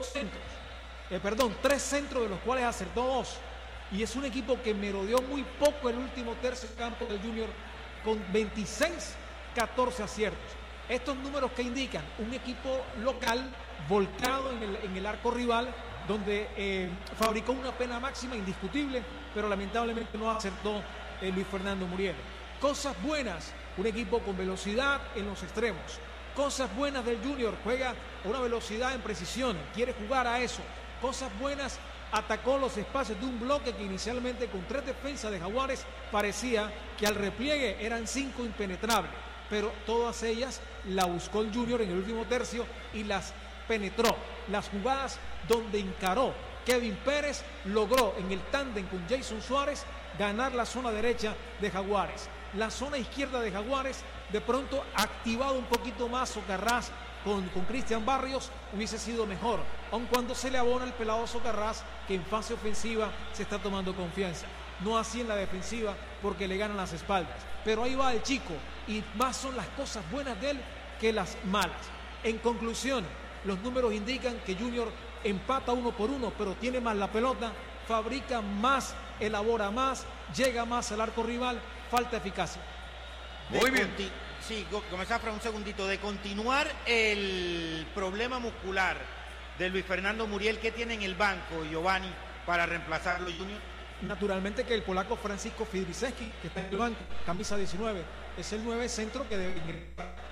tres centros, de los cuales acertó 2. Y es un equipo que merodeó muy poco el último tercio de campo del Junior, con 14 aciertos. Estos números que indican un equipo local volcado en el arco rival, donde fabricó una pena máxima indiscutible, pero lamentablemente no acertó Luis Fernando Muriel. Cosas buenas, un equipo con velocidad en los extremos. Cosas buenas del Junior, juega a una velocidad en precisión, quiere jugar a eso. Cosas buenas, atacó los espacios de un bloque que inicialmente con 3 defensas de Jaguares parecía que al repliegue eran 5 impenetrables, pero todas ellas la buscó el Junior en el último tercio y las penetró. Las jugadas donde encaró Kevin Pérez, logró en el tándem con Jason Suárez ganar la zona derecha de Jaguares. La zona izquierda de Jaguares, de pronto activado un poquito más Socarrás con Cristian Barrios, hubiese sido mejor, aun cuando se le abona el pelado Socarrás, que en fase ofensiva se está tomando confianza. No así en la defensiva, porque le ganan las espaldas. Pero ahí va el chico, y más son las cosas buenas de él que las malas. En conclusión, los números indican que Junior empata 1-1, pero tiene más la pelota, fabrica más, elabora más, llega más al arco rival, falta eficacia. Muy bien. Sí, comenzar un segundito. De continuar el problema muscular de Luis Fernando Muriel, ¿qué tiene en el banco, Giovanni, para reemplazarlo, Junior? Naturalmente que el polaco Francisco Fidriszewski, que está en el banco, camisa 19, es el 9 centro que debe ingresar